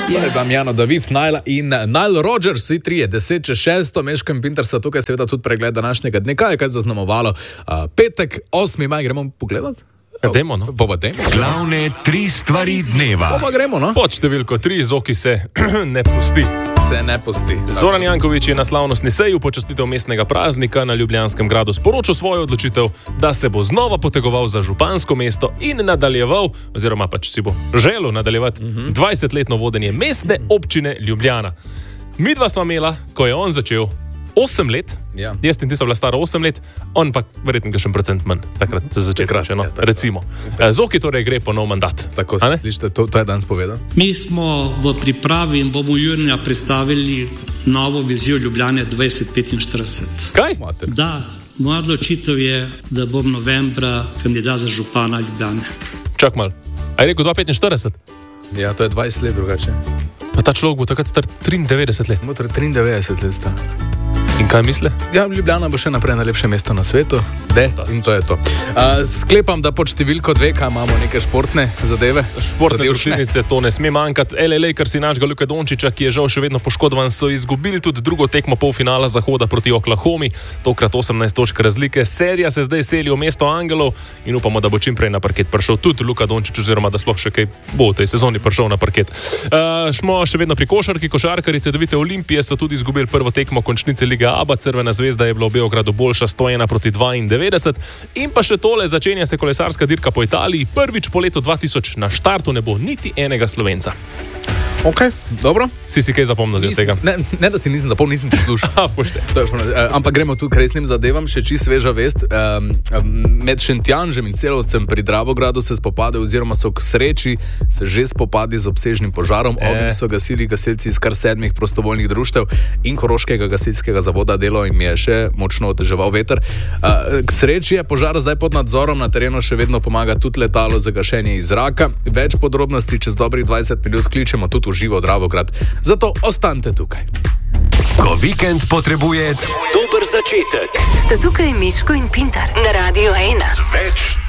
Damjano David, Najla in Nile Rodgers, vsi trije, 10:06, Meško in Pinter so tukaj, seveda tudi pregled današnjega dne. Kaj je zaznamovalo? Petek, 8. maj, gremo pogledat? Dajmo, no. Glavne 3 stvari dneva. Pa gremo, no. Pod številko 3, Zoki se ne pusti. Se ne pusti. Zoran Janković je na slavnostni seji v počastitev mestnega praznika na Ljubljanskem gradu sporočil svojo odločitev, da se bo znova potegoval za župansko mesto in nadaljeval, oziroma pač si bo želel nadaljevati 20-letno vodenje mestne občine Ljubljana. Midva sva imela, ko je on začel, 8 let, jaz in ti so bila stara 8 let, on pa verjetno še procent manj, takrat se začne kraše, no, recimo. Zoki torej gre po nov mandat. Tako, slište, to je danes povedal. Mi smo v pripravi in bomo junija predstavili novo vizijo Ljubljane 2045. Kaj? Da, moja odločitev je, da bom novembra kandidat za župana Ljubljane. Čak mal, a je rekel 2045? Ja, to je 20 let drugače. Pa ta človek bo takrat star 93 let. Motor 93 let sta. In kaj misle? Ja, Ljubljana bo še naprej najlepše mesto na svetu. In to je to. Sklepam, da pod številko 2, kaj imamo neke športne zadeve? Športne družinice, to ne sme manjkati. LA Lakersi našega Luke Dončića, ki je žal še vedno poškodovan, so izgubili tudi drugo tekmo polfinala Zahoda proti Oklahomi, tokrat 18 točk razlike. Serija se zdaj seli v mesto Angelov in upamo, da bo čim prej na parket prišel tudi Luka Dončić, oziroma da sploh še kaj bo v tej sezoni prišel na parket. Smo še vedno pri košarki. Košarkarice Cedevite Olimpije so tudi izgubili prvo tekmo končnice Lige ABA. Crvena zvezda je bila v Beogradu boljša 101 proti 92. In pa še tole, začenja se kolesarska dirka po Italiji. Prvič po letu 2000 na štartu ne bo niti enega Slovenca. Ok, dobro. Si kaj zapomnil z vsega? Ne, da si nisem zapomnil, nisem ti slušal. Ampak gremo tudi k resnim zadevam, še čisto sveža vest. Med Šentjanžem in Celovcem pri Dravogradu se spopadajo, oziroma so k sreči se že spopadli z obsežnim požarom. Ogenj so gasili gasilci iz kar 7 prostovoljnih društev in Koroškega gasilskega zavoda. Delo jim je še močno oteževal veter. K sreči je požar zdaj pod nadzorom, na terenu še vedno pomaga tudi letalo za gašenje iz zraka. Več podrobnosti čez dobrih 20 minut kličemo tudi v živo Dravograd. Zato ostanite tukaj. Ko vikend potrebuje dober začetek. Sta tukaj Meško in Pintar na Radio 1. Več